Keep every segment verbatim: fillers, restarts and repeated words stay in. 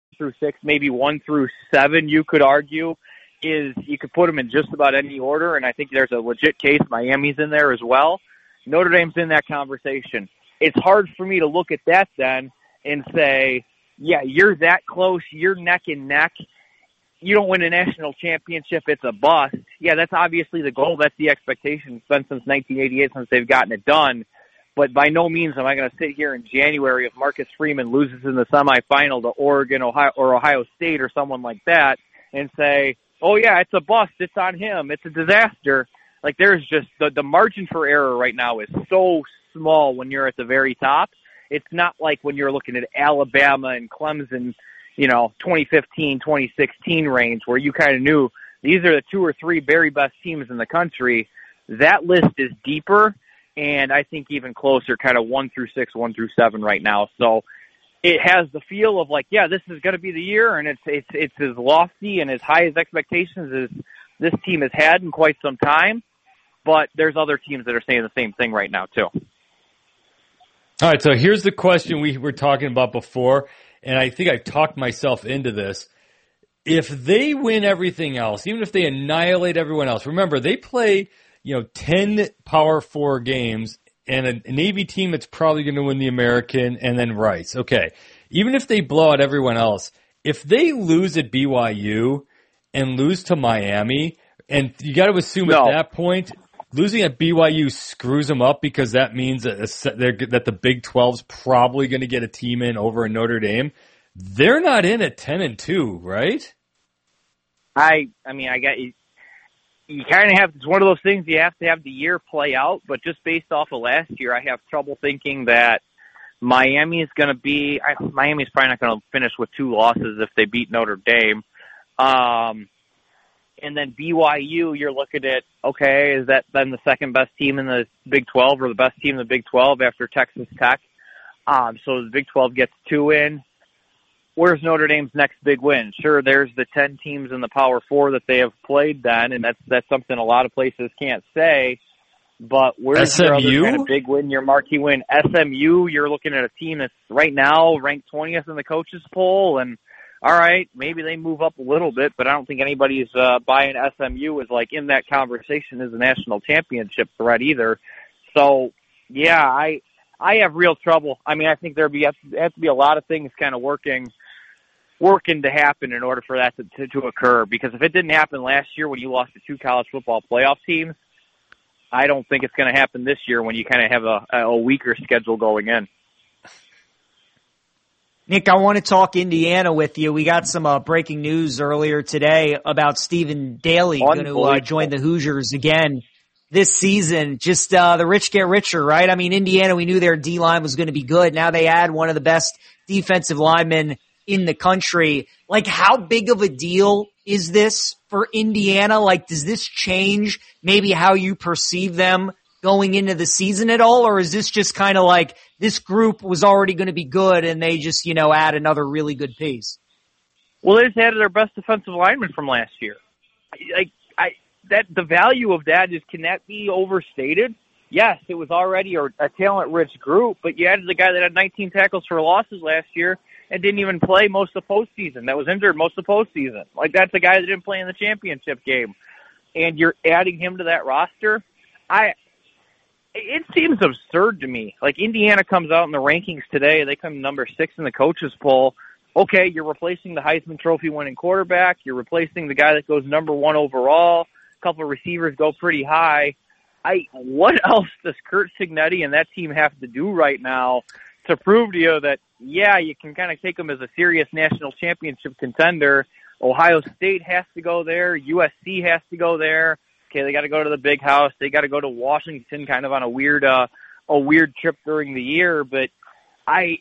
through six, maybe one through seven, you could argue, is you could put them in just about any order, and I think there's a legit case. Miami's in there as well. Notre Dame's in that conversation. It's hard for me to look at that then and say, yeah, you're that close, you're neck and neck. You don't win a national championship, it's a bust. Yeah, that's obviously the goal. That's the expectation. It's been since nineteen eighty-eight since they've gotten it done. But by no means am I going to sit here in January if Marcus Freeman loses in the semifinal to Oregon, Ohio, or Ohio State or someone like that and say, oh, yeah, it's a bust. It's on him. It's a disaster. Like, there's just the, the margin for error right now is so small when you're at the very top. It's not like when you're looking at Alabama and Clemson, you know, twenty fifteen, twenty sixteen range where you kind of knew these are the two or three very best teams in the country. That list is deeper, and I think even closer, kind of one through six, one through seven right now. So it has the feel of like, yeah, this is going to be the year, and it's it's it's as lofty and as high as expectations as this team has had in quite some time. But there's other teams that are saying the same thing right now too. All right, so here's the question we were talking about before, and I think I talked myself into this. If they win everything else, even if they annihilate everyone else, remember, they play, you know, ten Power Four games, and a, a Navy team that's probably going to win the American, and then Rice. Okay, even if they blow out everyone else, if they lose at B Y U and lose to Miami, and you got to assume no. at that point, losing at B Y U screws them up because that means that, that the Big twelve's probably going to get a team in over in Notre Dame. They're not in at ten and two, right? I, I mean, I got you. You kind of have, it's one of those things you have to have the year play out, but just based off of last year, I have trouble thinking that Miami is going to be, I, Miami's probably not going to finish with two losses if they beat Notre Dame. Um, and then B Y U, you're looking at, okay, is that then the second best team in the Big twelve or the best team in the Big twelve after Texas Tech? Um, so the Big twelve gets two in. Where's Notre Dame's next big win? Sure, there's the ten teams in the Power Four that they have played then, and that's that's something a lot of places can't say. But where's S M U? your other kind of big win, your marquee win? S M U, you're looking at a team that's right now ranked twentieth in the coaches poll, and all right, maybe they move up a little bit, but I don't think anybody's uh, buying S M U as like in that conversation as a national championship threat either. So, yeah, I I have real trouble. I mean, I think there be have to be a lot of things kind of working. working to happen in order for that to, to, to occur. Because if it didn't happen last year when you lost to two college football playoff teams, I don't think it's going to happen this year when you kind of have a, a weaker schedule going in. Nick, I want to talk Indiana with you. We got some uh, breaking news earlier today about Stephen Daly going to uh, join the Hoosiers again this season. Just uh, the rich get richer, right? I mean, Indiana, we knew their D-line was going to be good. Now they add one of the best defensive linemen in the country. Like, how big of a deal is this for Indiana? Like, does this change maybe how you perceive them going into the season at all? Or is this just kind of like this group was already going to be good and they just, you know, add another really good piece? Well, they just added their best defensive lineman from last year. Like, I, that, the value of that is, can that be overstated? Yes, it was already a, a talent-rich group, but you added the guy that had nineteen tackles for losses last year and didn't even play most of the postseason, that was injured most of the postseason. Like, that's a guy that didn't play in the championship game. And you're adding him to that roster? I, it seems absurd to me. Like, Indiana comes out in the rankings today, they come number six in the coaches poll. Okay, you're replacing the Heisman Trophy winning quarterback, you're replacing the guy that goes number one overall, a couple of receivers go pretty high. I, what else does Curt Cignetti and that team have to do right now to prove to you that, yeah, you can kind of take them as a serious national championship contender? Ohio State has to go there. U S C has to go there. Okay, they got to go to the Big House. They got to go to Washington, kind of on a weird, uh, a weird trip during the year. But I,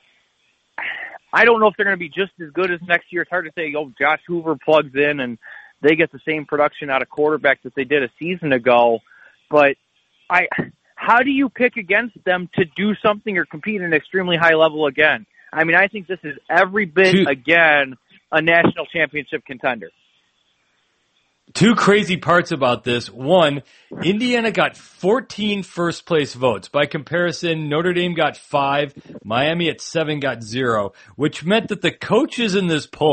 I don't know if they're going to be just as good as next year. It's hard to say. Oh, Josh Hoover plugs in and they get the same production out of quarterback that they did a season ago. But I. How do you pick against them to do something or compete at an extremely high level again? I mean, I think this is every bit, two, again, a national championship contender. Two crazy parts about this. One, Indiana got fourteen first-place votes. By comparison, Notre Dame got five, Miami at seven got zero, which meant that the coaches in this poll